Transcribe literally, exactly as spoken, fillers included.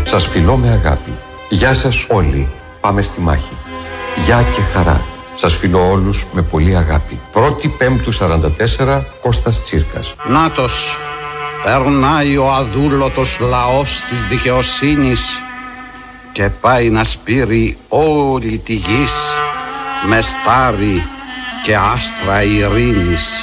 Σας φιλώ με αγάπη. Γεια σας όλοι. Πάμε στη μάχη. Γεια και χαρά. Σας φιλώ όλους με πολύ αγάπη. πρώτη Πέμπτου σαράντα τέσσερα, Κώστας Τσίρκας. Νάτος, περνάει ο αδούλωτος λαός της δικαιοσύνης και πάει να σπείρει όλη τη γης με στάρι και άστρα ειρήνης.